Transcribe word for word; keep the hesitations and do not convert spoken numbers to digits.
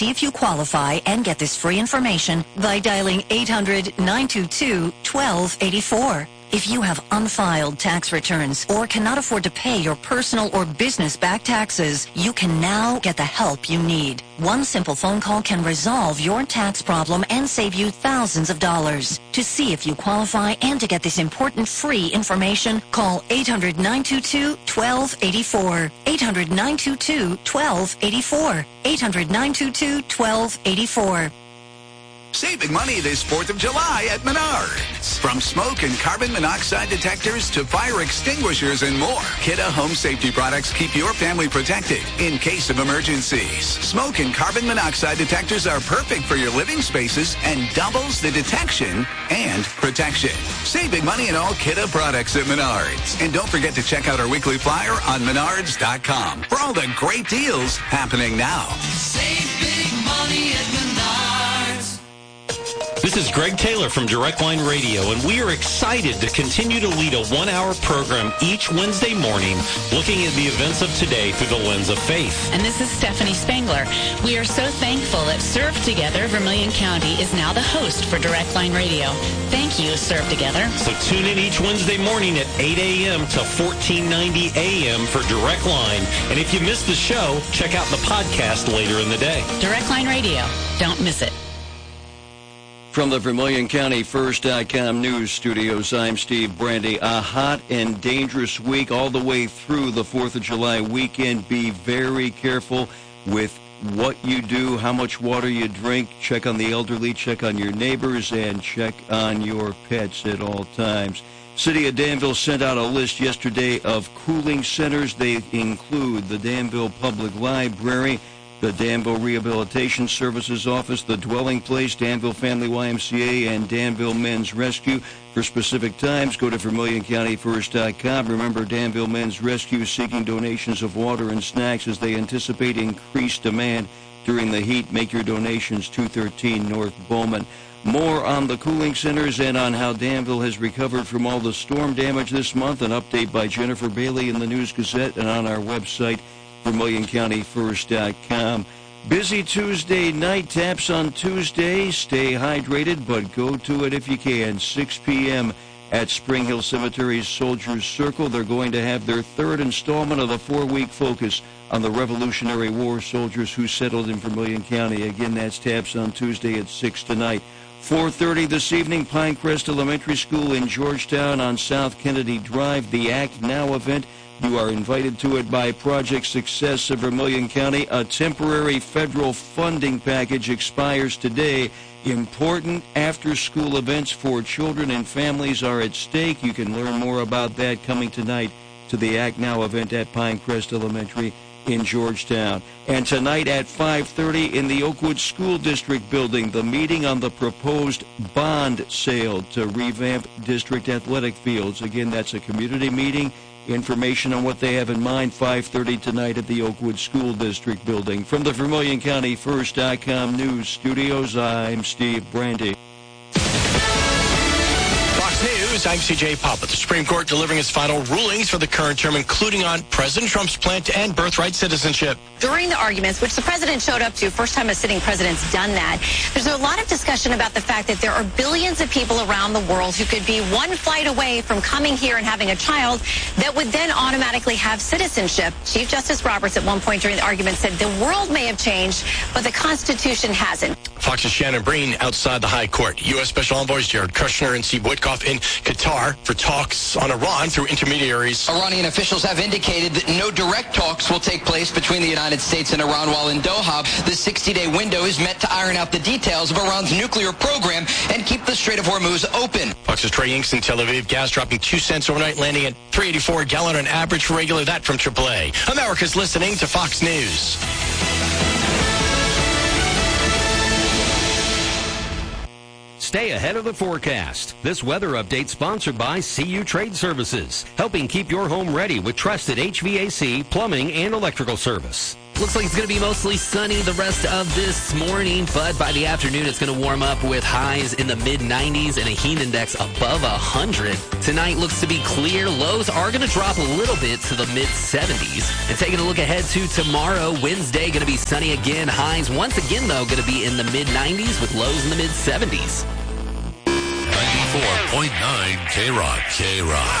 See if you qualify and get this free information by dialing eight hundred, nine two two, one two eight four. If you have unfiled tax returns or cannot afford to pay your personal or business back taxes, you can now get the help you need. One simple phone call can resolve your tax problem and save you thousands of dollars. To see if you qualify and to get this important free information, call eight hundred, nine two two, one two eight four. eight hundred, nine two two, one two eight four. eight hundred, nine two two, one two eight four. Saving money this fourth of July at Menards. From smoke and carbon monoxide detectors to fire extinguishers and more, Kidde Home Safety products keep your family protected in case of emergencies. Smoke and carbon monoxide detectors are perfect for your living spaces and doubles the detection and protection. Saving money in all Kidde products at Menards. And don't forget to check out our weekly flyer on menards dot com for all the great deals happening now. Save big money at Menards. This is Greg Taylor from Direct Line Radio, and we are excited to continue to lead a one-hour program each Wednesday morning looking at the events of today through the lens of faith. And this is Stephanie Spangler. We are so thankful that Serve Together Vermilion County is now the host for Direct Line Radio. Thank you, Serve Together. So tune in each Wednesday morning at eight a.m. to fourteen ninety a.m. for Direct Line. And if you missed the show, check out the podcast later in the day. Direct Line Radio. Don't miss it. From the Vermilion County First dot com news studios, I'm Steve Brandy. A hot and dangerous week all the way through the fourth of July weekend. Be very careful with what you do, how much water you drink. Check on the elderly, check on your neighbors, and check on your pets at all times. City of Danville sent out a list yesterday of cooling centers. They include the Danville Public Library, the Danville Rehabilitation Services Office, the Dwelling Place, Danville Family Y M C A, and Danville Men's Rescue. For specific times, go to Vermilion County First dot com. Remember, Danville Men's Rescue is seeking donations of water and snacks as they anticipate increased demand during the heat. Make your donations, two thirteen North Bowman. More on the cooling centers and on how Danville has recovered from all the storm damage this month. An update by Jennifer Bailey in the News Gazette and on our website, Vermilion County First dot com. Busy Tuesday night, taps on Tuesday. Stay hydrated, but go to it if you can. six p.m. at Spring Hill Cemetery's Soldiers Circle. They're going to have their third installment of the four-week focus on the Revolutionary War soldiers who settled in Vermilion County. Again, that's taps on Tuesday at six tonight. four thirty this evening, Pinecrest Elementary School in Georgetown on South Kennedy Drive. The Act Now event. You are invited to it by Project Success of Vermilion County. A temporary federal funding package expires today. Important after-school events for children and families are at stake. You can learn more about that coming tonight to the Act Now event at Pinecrest Elementary in Georgetown. And tonight at five thirty in the Oakwood School District building, the meeting on the proposed bond sale to revamp district athletic fields. Again, that's a community meeting. Information on what they have in mind, five thirty tonight at the Oakwood School District building. From the Vermilion County First dot com news studios, I'm Steve Brandy. Fox News, I'm C J Pop. The Supreme Court delivering its final rulings for the current term, including on President Trump's plan to end birthright citizenship. During the arguments, which the president showed up to, first time a sitting president's done that, there's a lot of discussion about the fact that there are billions of people around the world who could be one flight away from coming here and having a child that would then automatically have citizenship. Chief Justice Roberts at one point during the argument said the world may have changed, but the Constitution hasn't. Fox's Shannon Breen outside the High Court. U S Special Envoys Jared Kushner and Steve Witkoff in Qatar for talks on Iran through intermediaries. Iranian officials have indicated that no direct talks will take place between the United States and Iran while in Doha. The sixty-day window is meant to iron out the details of Iran's nuclear program and keep the Strait of Hormuz open. Fox's Trey Inks in Tel Aviv. Gas dropping two cents overnight, landing at three eighty-four a gallon on average for regular. That from triple A. America's listening to Fox News. Stay ahead of the forecast. This weather update sponsored by C U Trade Services, helping keep your home ready with trusted H V A C, plumbing, and electrical service. Looks like it's going to be mostly sunny the rest of this morning, but by the afternoon, it's going to warm up with highs in the mid nineties and a heat index above one hundred. Tonight looks to be clear. Lows are going to drop a little bit to the mid seventies. And taking a look ahead to tomorrow, Wednesday, going to be sunny again. Highs once again, though, going to be in the mid nineties with lows in the mid seventies. ninety-four point nine K-Rock. K-Rock.